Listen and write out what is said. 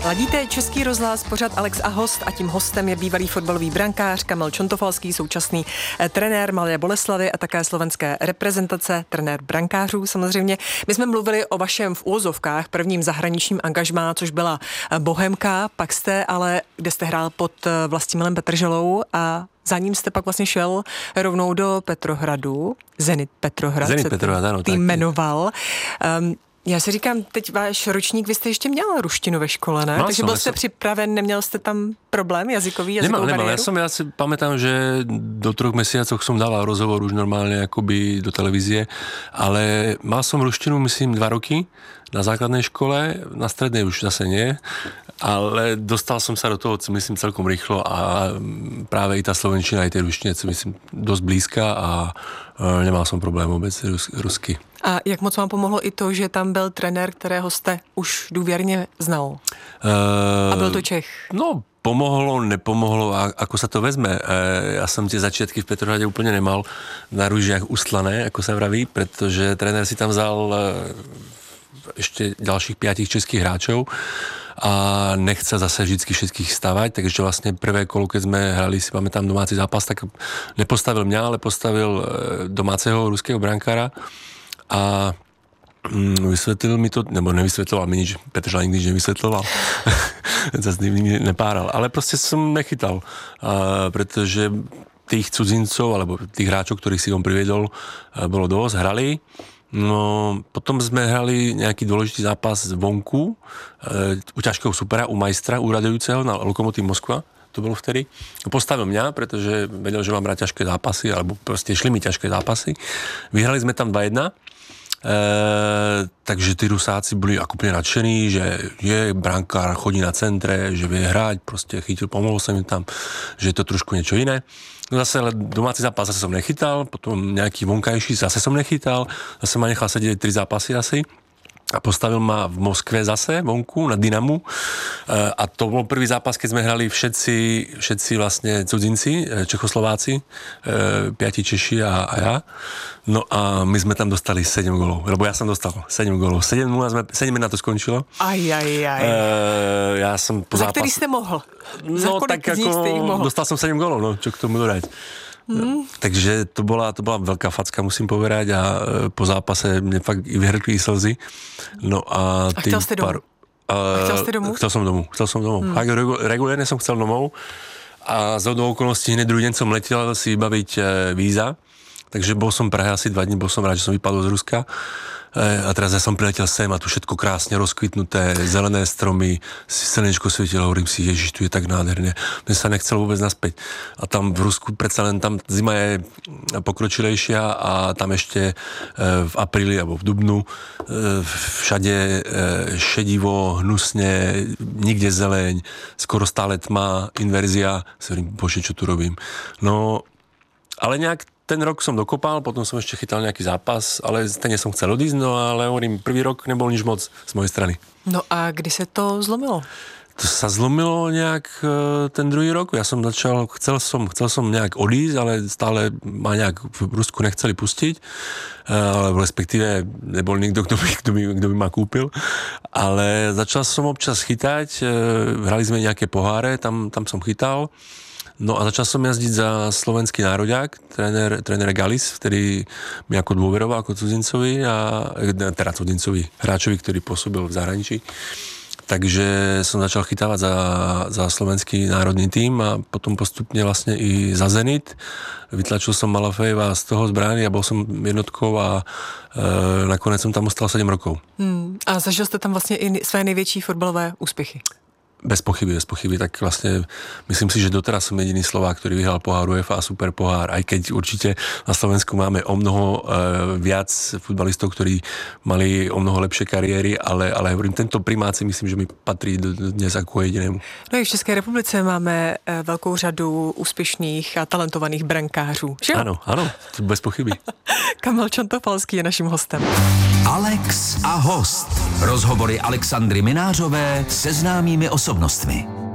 Ladíte Český rozhlas, pořad Alex a host a tím hostem je bývalý fotbalový brankář Kamil Čontofalský, současný trenér Mladé Boleslavi a také slovenské reprezentace, trenér brankářů samozřejmě. My jsme mluvili o vašem v úvozovkách prvním zahraničním angažmá, což byla Bohemka, pak jste ale, kde jste hrál pod Vlastimilem Petrželou a za ním jste pak vlastně šel rovnou do Petrohradu. Zenit Petrohrad ano, tým jmenoval. Já si říkám, teď váš ročník, vy jste ještě měl ruštinu ve škole, ne? Takže byl jste připraven, neměl jste tam problém jazykový bariéru? Ja si pamätám, že do 3 mesiacoch som dal rozhovor už normálne akoby do televízie, ale mal som ruštinu, myslím, 2 roky na základnej škole, na strednej už zase nie, ale dostal som sa do toho, myslím, celkom rýchlo a práve i tá slovenčina, aj tej ruštine, myslím, dosť blízka a nemal som problém vôbec rusky. A jak moc vám pomohlo i to, že tam byl trenér, kterého jste už důvěrně znal? A byl to Čech? No, pomohlo, nepomohlo, ako sa to vezme. Ja som tie začiatky v Petrohrade úplne nemal na rúžiach ustlané, ako sa vraví, pretože tréner si tam vzal ešte ďalších 5 českých hráčov a nechce zase vždycky všetkých stavať, takže vlastne prvé kolo, keď sme hrali, si pamätám domáci zápas, tak nepostavil mňa, ale postavil domáceho ruského brankára a vysvetlil mi to, nebo nevysvetloval mi nič, Petržela nikdy nevysvetloval, zase nikdy nepáral, ale proste som nechytal, pretože tých cudzincov, alebo tých hráčov, ktorých si on priviedol, bolo dosť, hrali. No, potom sme hrali nejaký dôležitý zápas vonku, u ťažkého supera, u majstra, úradujúceho na Lokomotív Moskva, to bolo vtedy. Postavil mňa, pretože vedel, že mám hrať ťažké zápasy, alebo proste šli mi ťažké zápasy. Vyhrali sme tam 2-1. Takže tí Rusáci boli ako úplne nadšení, že je brankár, chodí na centre, že vie hrať, proste chytil, pomohol sa mi tam, že je to trošku niečo iné. No zase ale domáci zápas zase som nechytal, potom nejaký vonkajší zase som nechytal, zase ma nechal sedieť 3 zápasy asi a postavil ma v Moskve zase vonku na Dynamu a to bol prvý zápas, keď sme hrali všetci vlastne cudzinci, Čechoslováci, 5 Češi a ja. No a my sme tam dostali 7 gólov, lebo ja som dostal 7 gólov. 7 na to skončilo. Ja som po zápase... Za ktorý ste mohol? No tak ako dostal som 7 gólov, no čo k tomu dodať. Takže to bola veľká facka, musím povedať, a po zápase mne fakt vyhrkli slzy. No a chcel ste domov? Chcel som domov. Regulérne som chcel domov a z okolností hneď druhý deň som letel si vybaviť víza, takže bol som v Prahe asi 2 dní, bol som rád, že som vypadol z Ruska. A teraz ja som priletel sem a tu všetko krásne rozkvitnuté, zelené stromy, slnečko svietilo, hovorím si, Ježiš, tu je tak nádherné. Mne sa nechcel vôbec naspäť. A tam v Rusku predsa len tam zima je pokročilejšia a tam ešte v apríli alebo v dubnu všade šedivo, hnusne, nikde zeleň, skoro stále tma, inverzia. Si hovorím, bože, čo tu robím? No, ale nejak ten rok som dokopal, potom som ešte chytal nejaký zápas, ale ten som chcel odísť, no ale hovorím, prvý rok nebol nič moc z mojej strany. No a kdy sa to zlomilo? To sa zlomilo nejak ten druhý rok. Ja som začal, chcel som nejak odísť, ale stále ma nejak v Rusku nechceli pustiť, alebo respektíve nebol nikto, kto by ma kúpil. Ale začal som občas chytať, hrali sme nejaké poháre, tam som chytal. No a začal som jazdiť za slovenský nároďák, tréner Galis, ktorý mi ako dôveroval ako cudzincovi, teda cudzincovi hráčovi, ktorý pôsobil v zahraničí. Takže som začal chytávať za slovenský národný tím a potom postupne vlastne i za Zenit. Vytlačil som Malafejeva z toho zbrány a bol som jednotkou a nakonec som tam ostal 7 rokov. A zažil ste tam vlastne i své největší fotbalové úspěchy? Bez pochyby, tak vlastne myslím si, že doteraz som jediný Slovák, ktorý vyhral pohár UEFA a super pohár, aj keď určite na Slovensku máme o mnoho viac futbalistov, ktorí mali o mnoho lepšie kariéry, ale hovorím, tento primát si myslím, že mi patrí dnes ako jedinému. No i v České republice máme velkou řadu úspěšných a talentovaných brankářů, že? Áno, bez pochyby. Kamil Čontofalský je naším hostem. Alex a host. Rozhovory Alexandry Minářové se známými osobnostmi.